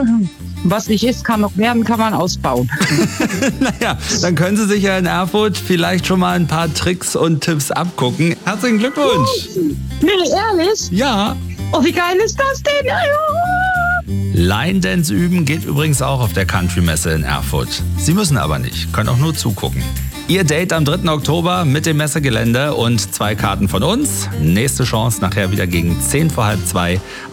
Was nicht ist, kann noch werden, kann man ausbauen. Naja, dann können Sie sich ja in Erfurt vielleicht schon mal ein paar Tricks und Tipps abgucken. Herzlichen Glückwunsch! Nee, ehrlich? Ja. Oh, wie geil ist das denn? Line Dance üben geht übrigens auch auf der Country-Messe in Erfurt. Sie müssen aber nicht, können auch nur zugucken. Ihr Date am 3. Oktober mit dem Messegelände und 2 Karten von uns. Nächste Chance nachher wieder gegen 2:10